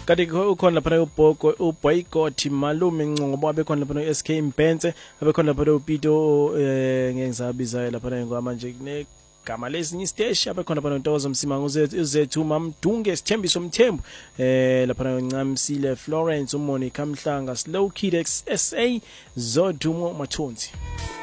Kanti ukhona lapha uBoycott Malume Ncongo abekhona lapha SK Mbenze abekhona lapha uPito ngeke ngisabizayo lapha ngoba manje gama lesinye isiteshi abekhona lapha Ntokozo Msimangu uzethu Mamdunge Sithembiso Mthembu lapha Ncamsile Florence uMonica Mhlanga Slow Kid SA Zodumo Mathonzi.